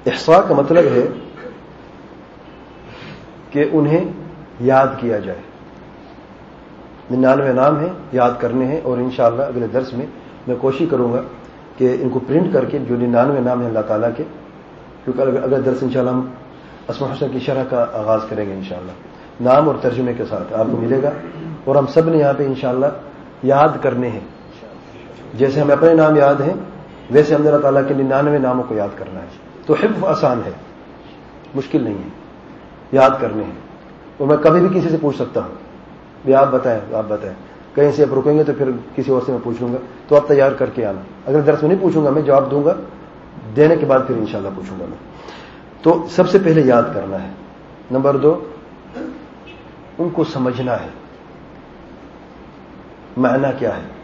इहसा का मतलब है कि उन्हें याद किया जाए। 99 नाम है, याद करने हैं, और इंशाअल्लाह अगले दर्स में मैं कोशिश करूंगा कि इनको प्रिंट करके जो 99 नाम है अल्लाह ताला के, क्योंकि अगले दर्स इंशाअल्लाह हम अस्मा हुस्ना की शरह का आगाज करेंगे इंशाअल्लाह, नाम और तर्जुमे के साथ आपको मिलेगा। और हम सब ने यहाँ पे इंशाअल्लाह याद करने हैं, जैसे हमें अपने नाम याद हैं वैसे हमने अल्लाह ताला के 99 नामों को याद करना है। तो हिफ्ज़ आसान है, मुश्किल नहीं है, याद करने हैं। और मैं कभी भी किसी से पूछ सकता हूं, भी आप बताएं, कहीं से आप रुकेंगे तो फिर किसी और से मैं पूछ लूंगा, तो आप तैयार करके आना। अगर दर्स में नहीं पूछूंगा, मैं जवाब दूंगा, देने के बाद फिर इंशाअल्लाह पूछूंगा मैं। तो सबसे पहले याद करना है। नंबर 2, उनको समझना है, मायना क्या है।